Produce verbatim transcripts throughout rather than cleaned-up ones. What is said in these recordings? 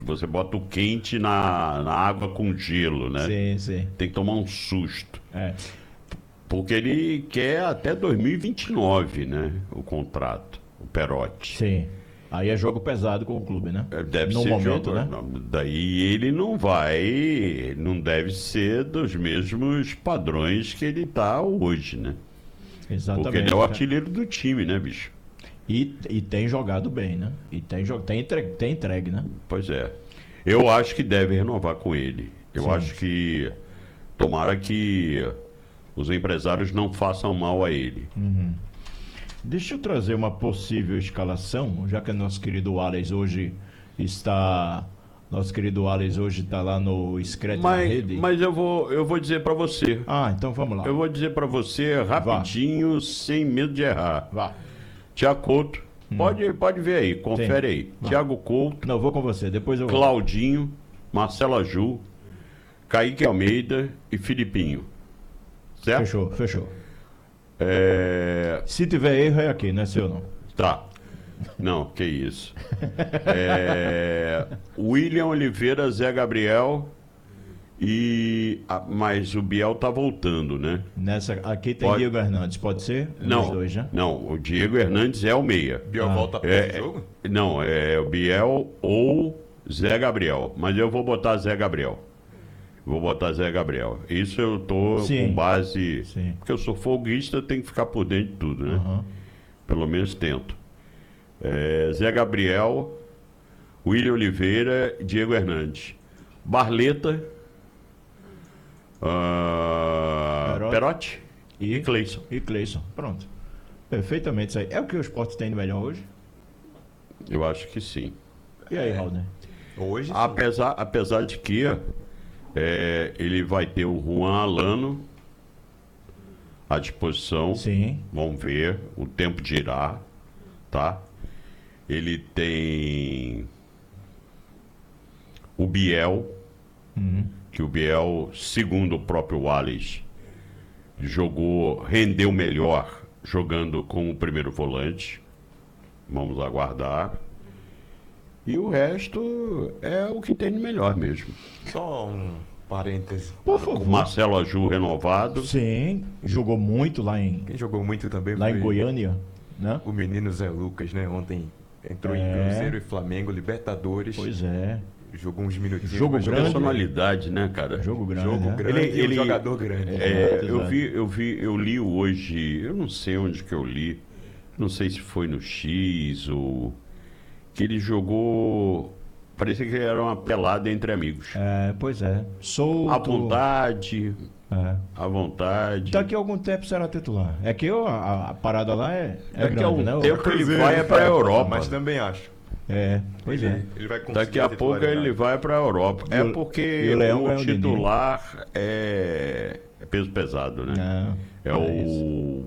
Você bota o quente na, na água com gelo, né? Sim, sim. Tem que tomar um susto. É. Porque ele quer até dois mil e vinte e nove, né? O contrato, o Perotti. Sim. Aí é jogo pesado com o clube, né? É, Deve no ser momento, jogo, né? não, daí ele não vai, não deve ser dos mesmos padrões que ele tá hoje, né? Exatamente. Porque ele é o né? artilheiro do time, né, bicho? E, e tem jogado bem, né? E tem, jo- tem, entregue, tem entregue, né? Pois é. Eu acho que deve renovar com ele. Eu Sim. acho que tomara que os empresários não façam mal a ele. Deixa eu trazer uma possível escalação, já que nosso querido Alex hoje está. Nosso querido Alex hoje está lá no Screte na Mas, rede. mas eu vou, eu vou dizer pra você. Ah, então vamos lá. Eu vou dizer pra você rapidinho, sem medo de errar. Vá. Tiago Couto, pode, pode ver aí, confere Sim. aí. Tiago Couto, Não, eu vou com você, depois eu vou. Claudinho, Marcelo Aju, Kaique Almeida e Filipinho. Certo? Fechou, fechou. É... Se tiver erro é aqui, não é seu não. Tá. Não, que isso. É... William Oliveira, Zé Gabriel e... ah, mas o Biel tá voltando, né? Nessa, aqui tem Pode- Diego Hernandes, pode ser? Um Não, dos dois, né? não, o Diego Hernandes é o meia. Biel volta para É, o jogo? não, é o Biel ou Zé Gabriel. Mas eu vou botar Zé Gabriel. Vou botar Zé Gabriel. Isso eu tô Sim. com base... Sim. Porque eu sou folguista, tenho que ficar por dentro de tudo, né? Aham. Pelo menos tento. É, Zé Gabriel, William Oliveira, Diego Hernandes. Barleta, ah, Perotti. Perotti E, e Cleison. e Cleison. Pronto. Perfeitamente isso aí. É o que o esporte tem de melhor hoje? Eu acho que sim. E aí, Raul? Hoje, sim. Apesar, apesar de que é, ele vai ter o Juan Alano à disposição. Sim. Vamos ver, o tempo dirá, tá? Ele tem o Biel, que o Biel, segundo o próprio Wallace, jogou, rendeu melhor jogando com o primeiro volante. Vamos aguardar. E o resto é o que tem de melhor mesmo. Só um parêntese. Por O favor. Marcelo Aju renovado. Sim, jogou muito lá em, Quem jogou muito também lá foi em Goiânia, né? o menino Zé Lucas, né? Ontem entrou É. em Cruzeiro e Flamengo, Libertadores. Pois é. Jogou uns minutinhos. Jogo mas jogou grande. Personalidade, né, cara? Jogo grande. Jogo né? grande Ele- e um ele- jogador grande. É, Exato, eu exato. vi, eu vi, eu li hoje, eu não sei onde que eu li, não sei se foi no X ou que ele jogou, parecia que era uma pelada entre amigos. É, pois é. Solto. À vontade, É. à vontade. Daqui a algum tempo será titular. É que eu- a, a parada lá é, é Daqui a grande, um né? O- tempo ele vai é pra Europa. Mas também acho. É, pois ele, é. ele vai conseguir Daqui a pouco titularidade. ele vai para a Europa. E É o- porque e o Leão o ganhou o titular é, é peso pesado, né? Não, É não o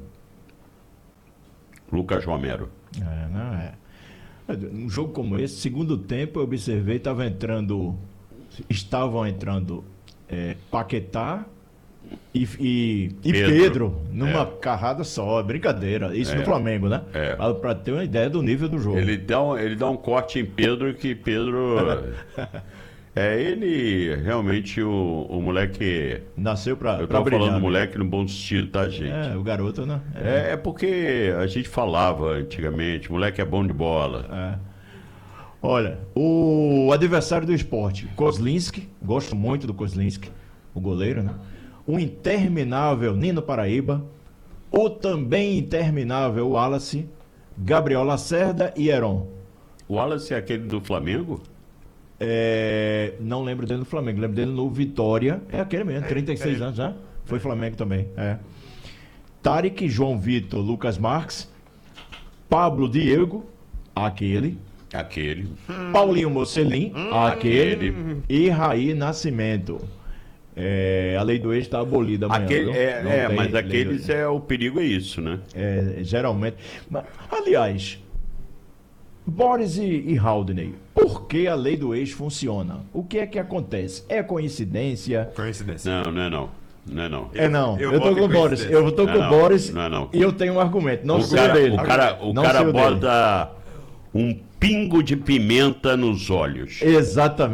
Lucas Romero. É, não é. Um jogo como esse, segundo tempo, eu observei, estava entrando, estavam entrando é, Paquetá e, e, e Pedro. Pedro, numa É. carrada só, é brincadeira. Isso É. no Flamengo, né? É. Para ter uma ideia do nível do jogo. Ele dá, um, ele dá um corte em Pedro que Pedro. É ele realmente o, o moleque. Nasceu para Eu tava brilhar. falando né? moleque no bom sentido, tá, gente? É, o garoto, né? É, é porque a gente falava antigamente, moleque é bom de bola. É. Olha, o adversário do esporte, Kozlinski, gosto muito do Kozlinski, o goleiro, né? O interminável Nino Paraíba, o também interminável Wallace, Gabriel Lacerda e Heron. O Wallace é aquele do Flamengo? É, não lembro dele no Flamengo, lembro dele no Vitória, é aquele mesmo, trinta e seis anos já, foi Flamengo também, é. Tarek, João Vitor, Lucas Marques, Pablo Diego, aquele, Aquele. Paulinho Mocelin, aquele, aquele. e Raí Nascimento. É, a lei do ex está abolida amanhã. Aquele, viu? é, Não é, tem mas lei aqueles do ex. é o perigo é isso, né? É, geralmente. Mas, aliás, Boris e, e Haldney, por que a lei do ex funciona? O que é que acontece? É coincidência? Coincidência. Não, não é não. Não é não. É não. Eu, Eu tô voto com o em Boris. coincidência. Eu tô Não com é o não. Boris Não é não. e eu tenho um argumento. Não O sei cara, dele. o cara, o Não cara sei o dele. bota um pingo de pimenta nos olhos. Exatamente.